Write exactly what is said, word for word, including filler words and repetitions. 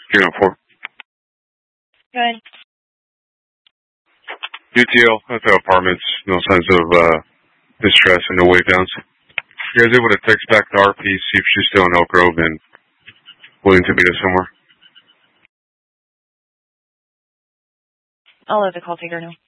three oh four. Good. U T L, at the apartments, no signs of uh, distress and no wave downs. You guys able to text back to R P, see if she's still in Elk Grove and willing to meet us somewhere? I'll let the call taker know.